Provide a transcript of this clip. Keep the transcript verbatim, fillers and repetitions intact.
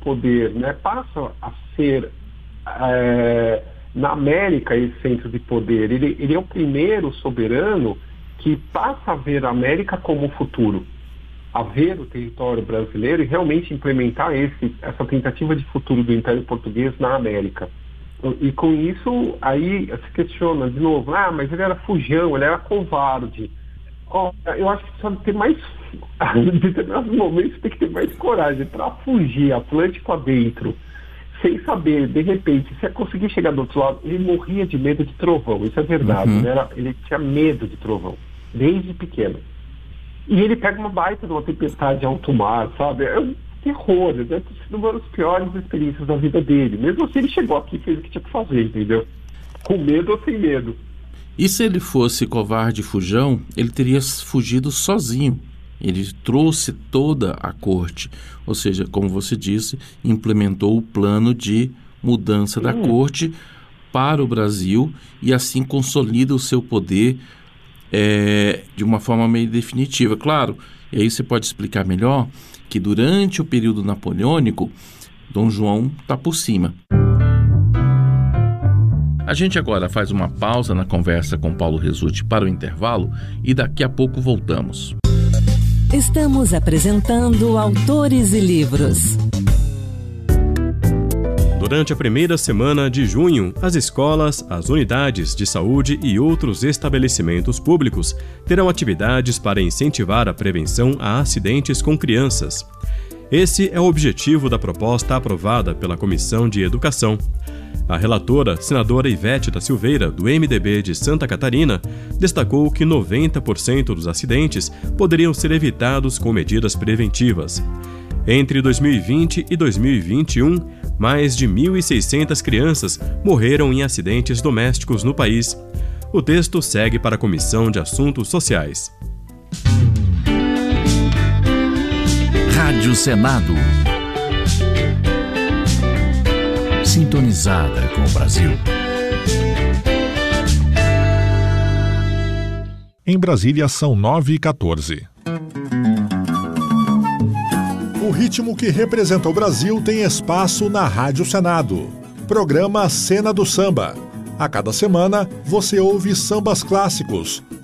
poder, né, passa a ser, é, na América, esse centro de poder. Ele, ele é o primeiro soberano que passa a ver a América como o futuro, a ver o território brasileiro e realmente implementar esse, essa tentativa de futuro do Império Português na América. E com isso, aí se questiona de novo, ah, mas ele era fujão, ele era covarde. Oh, eu acho que precisa ter mais, em determinados momentos tem que ter mais coragem para fugir Atlântico adentro, sem saber, de repente, se eu conseguir chegar do outro lado. Ele morria de medo de trovão, isso é verdade, uhum. ele, era, ele tinha medo de trovão, desde pequeno. E ele pega uma baita de uma tempestade alto mar, sabe? É um terror, né? Deve ter sido uma das piores experiências da vida dele. Mesmo assim, ele chegou aqui e fez o que tinha que fazer, entendeu? Com medo ou sem medo. E se ele fosse covarde e fujão, ele teria fugido sozinho. Ele trouxe toda a corte, ou seja, como você disse, implementou o plano de mudança da hum. corte para o Brasil e assim consolida o seu poder é, de uma forma meio definitiva. Claro, e aí você pode explicar melhor que durante o período napoleônico, Dom João está por cima. A gente agora faz uma pausa na conversa com Paulo Rezúti para o intervalo e daqui a pouco voltamos. Estamos apresentando Autores e Livros. Durante a primeira semana de junho, as escolas, as unidades de saúde e outros estabelecimentos públicos terão atividades para incentivar a prevenção a acidentes com crianças. Esse é o objetivo da proposta aprovada pela Comissão de Educação. A relatora, senadora Ivete da Silveira, do M D B de Santa Catarina, destacou que noventa por cento dos acidentes poderiam ser evitados com medidas preventivas. Entre dois mil e vinte e dois mil e vinte e um, mais de mil e seiscentas crianças morreram em acidentes domésticos no país. O texto segue para a Comissão de Assuntos Sociais. Rádio Senado. Sintonizada com o Brasil. Em Brasília são nove e quatorze. O ritmo que representa o Brasil tem espaço na Rádio Senado. Programa Cena do Samba. A cada semana você ouve sambas clássicos,